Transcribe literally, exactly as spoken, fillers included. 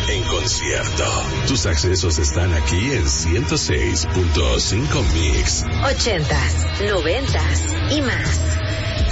en concierto. Tus accesos están aquí en ciento seis punto cinco Mix. Ochentas, noventas y más.